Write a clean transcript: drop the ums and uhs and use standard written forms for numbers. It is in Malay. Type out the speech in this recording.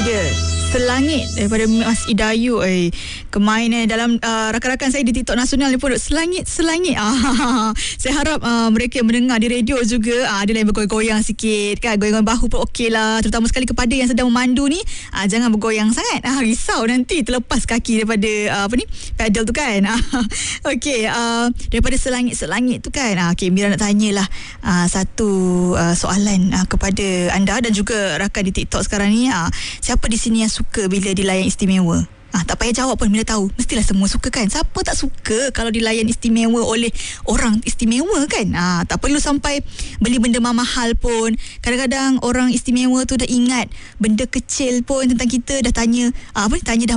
dia Selangit daripada Mas Idayu. Kemain dalam rakan-rakan saya di TikTok nasional ni pun Selangit. Saya harap mereka yang mendengar di radio juga ada yang bergoyang-goyang sikit kan. Goyang bahu pun okey lah. Terutama sekali kepada yang sedang memandu ni, jangan bergoyang sangat. Risau nanti terlepas kaki daripada pedal tu kan. Okey, daripada Selangit tu kan. Okey, Mira nak tanyalah satu soalan kepada anda dan juga rakan di TikTok sekarang ni. Siapa di sini yang suka bila dilayan istimewa? Tak payah jawab pun, Mira tahu mestilah semua suka kan. Siapa tak suka kalau dilayan istimewa oleh orang istimewa kan. Tak perlu sampai beli benda mahal pun. Kadang-kadang orang istimewa tu dah ingat benda kecil pun tentang kita, dah tanya dah